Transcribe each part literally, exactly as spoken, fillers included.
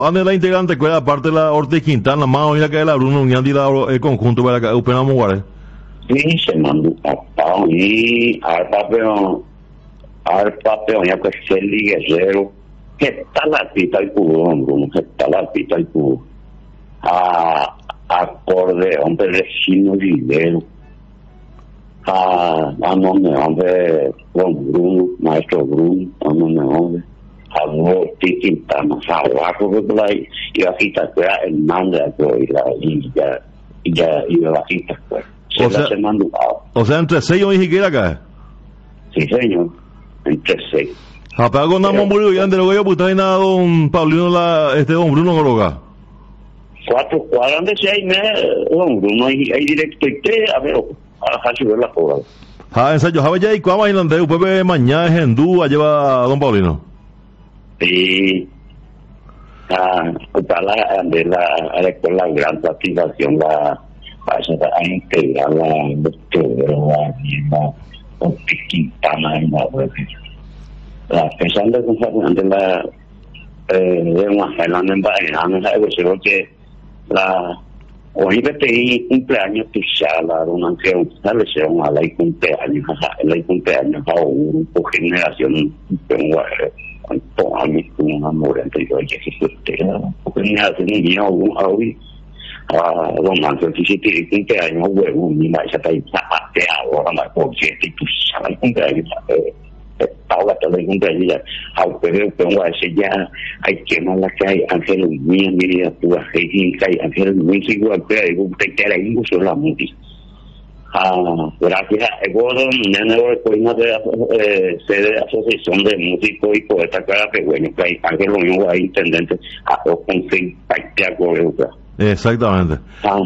¿Dónde la integrante que aparte de la Orte Quintana, más o menos que la Bruno Uñandi la el conjunto para que Upena Muguare? Sí, se mandó a y al papel, al papel, ya que se ligue guerrero, que está la pita y puro, Bruno, que está la pita y puro. A acordeón de chino dinero. A a nombre hombre, Juan Bruno, maestro Bruno, a nombre hombre. A no Quintana, a Raco de Blay, y aquí está el manda y la y ya y ya y la quita pues. Se O sea, se mandó. O sea, entre seis y siquiera acá. Sí, señor, entre seis. Apago una mumburio y ande lo que yo puta y nada don Paulino la este don Bruno Goroga. Cuatro cuadras de seis meses, don Bruno hay hay directo y te a ver a subir la cola. Ah, ensayo, ¿sabes ya y cuándo hay donde después mañana es en Dúa lleva a don Paulino? Sí. Ah, para la de la con la gran satisfacción la a integrar la doctora la la Quintana en la web. La pensando de la eh de una Finlandia en Bahía, algo que la hoy que te cumpleaños tu sala, una que sale se un ala y cumpleaños, la cumpleaños a un grupo generación tengo a mí un amor entre yo y que usted, porque ni hace ni ni hoy a don Manso si tiene cumpleaños huevo ni más ya está ahora más porque tu sala y cumpleaños Paula te lo cumpleaños ya aunque pongo a ese ya hay que más la que hay Ángel Mía mira tu ahí hay Ángel muy seguro que hay un te queda ahí mucho la música ah gracias a Gordon nene pues no de sede de asociación de músicos y poetas para que bueno que hay Ángel lo hay intendente a dos con seis parte a correo. Exactamente. Ah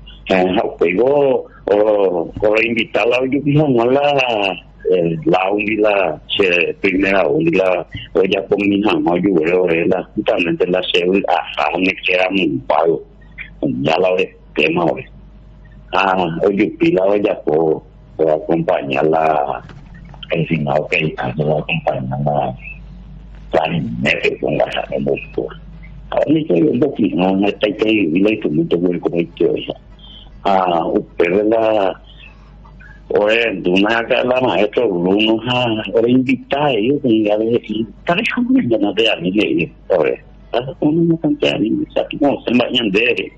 pegó o o invitarla a yo no la la unidad primera unidad o ya con mi mamá yo veo la justamente la cédula a me queda muy pago ya la de tema hoy ah oye pila ya por por acompañarla al final que la acompañarla tan me que ponga a mucho ahora ni que yo no quiero no está que y le tu mundo muy como que ah pero la Oye, de una acá la maestra Bruno, ahora invita a ellos y a ver si tal vez como ya no te amigo y oye, pasa con una cantidad de niños, aquí no se vayan de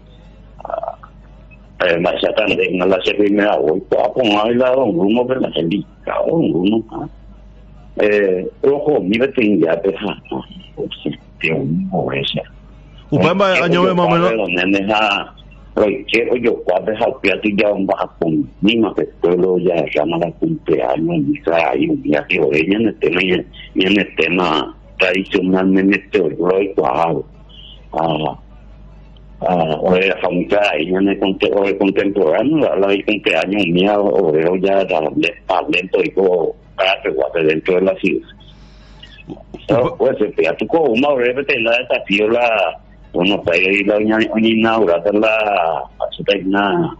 eh más ya tarde no la se primera hoy para poner la don Bruno de la gente, don Bruno, eh, ojo, mira que ya te ha, te un pobreza. Upamba año más o menos. Hoy quiero yo cuando es al ya un baja con misma que pueblo ya llama la cumpleaños y ahí un día que hoy en el tema y en el tema tradicionalmente teológico ah ah hoy la familia ahí en el contemporáneo la de cumpleaños mía o veo ya dentro y como para que guarde dentro de la ciudad pues se ya tú como una breve te la desafío la bueno para ir a una inauguración la una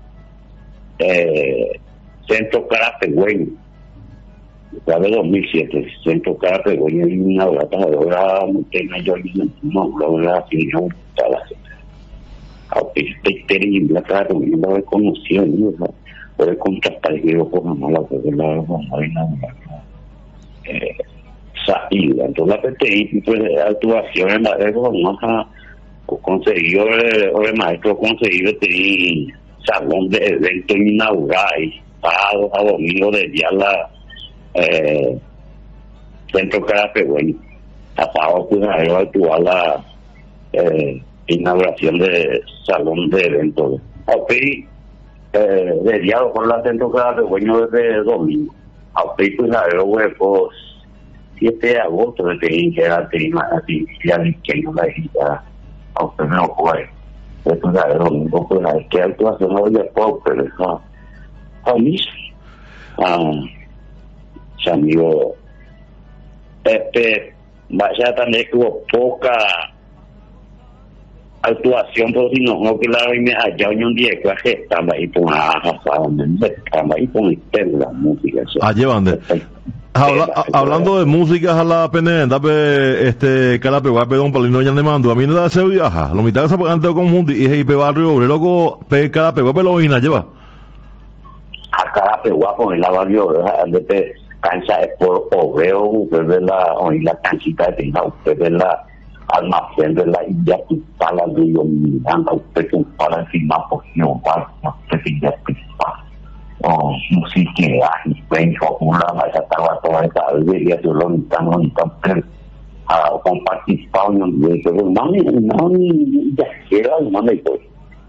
eh centro Carapegüeño ya de dos mil siete centro Carapegüeño y inauguración ahora tengo yo no lo la final para aunque este terrible la cara no lo conocido no por contratar yo con mala porque la vamos a inaugurar eh salida entonces la P T I pues actuación en la red vamos a conseguido el maestro conseguido tener salón de evento inaugural sábado a domingo de día la eh centro Carapegüeño a sábado pues a actuar la eh inauguración de salón de eventos ok eh de día por la centro Carapegüeño desde domingo ok pues a ver huevos siete de agosto de tener que era así ya que no la hija aunque no fue esto ya era un poco la que actuación hoy es poco pero eso a mí ah se amigo este vaya también que hubo poca actuación pero si no no que la me allá un día que estaba ahí con la ajá estaba ahí con la música allá donde Habla, a, hablando de música, a la pena, pe, este, Carape, guape, don Paulino, ya le mando. A mí no da se viaja. Lo mitad de esa pagante con Mundi y y pe barrio obrero, loco, pe Carape, guape, lo vina, lleva. A Carape, guapo, en la barrio, de pe, cancha es por obrero, usted ve la, oí la canchita de Tina, usted ve la almacén de la India, tu pala de yo mirando, usted tu pala encima, por Jehová, usted que ya te pasa. Oh, música y penso una vez estaba toda esa alegría de lo tan lo tan a comparticipar en el que no ni no ni ya quiero no me voy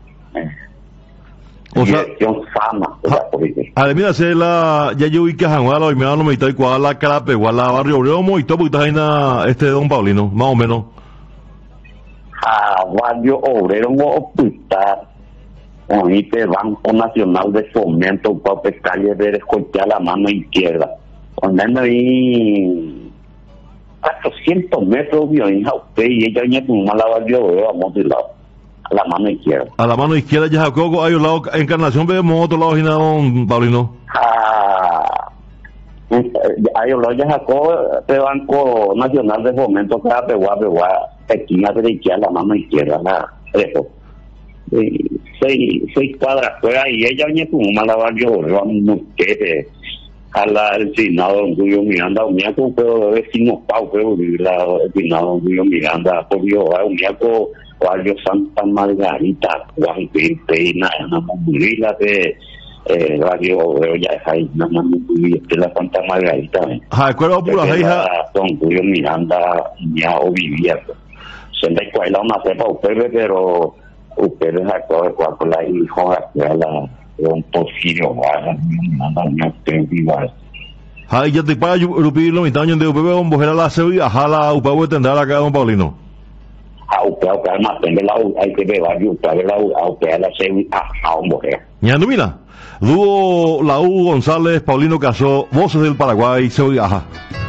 o sea fama a mira se la ya yo vi que Juan lo me no me estoy cuál la Carape igual la barrio obrero y todo porque está en este don Paulino más o menos a barrio obrero no puta oíste Banco Nacional de Fomento para pescar de escuchar la mano izquierda donde ahí cuatrocientos metros vio hija usted y ella ya como la barrio vamos de lado a la mano izquierda a la mano izquierda ya Jacobo hay un lado Encarnación vemos otro lado y nada don Paulino ah hay un lado ya Jacobo de Banco Nacional de Fomento cada pegua pegua esquina derecha a la mano izquierda la eso seis seis cuadras fuera y ella venía como mala barrio vamos que a la el Senado donde yo Miranda un miaco pero vecino Pau pero la el Senado donde yo Miranda por Dios un miaco barrio Santa Margarita Juan Peina una murila de eh barrio pero ya es ahí una murila de la Santa Margarita ah cuál pura hija donde yo Miranda ya o vivía se me cuela una cepa usted pero ustedes acá de cuatro la hijo a la un Porfirio Vargas manda una viva ay ya te paga rupilo mi taño de upb con bojera la sevilla jala upb tendrá acá don Paulino a upb calma tenga la hay que ver varios upb la upb la sevilla a un bojera ya no mira dúo la U González Paulino Casó voces del Paraguay sevilla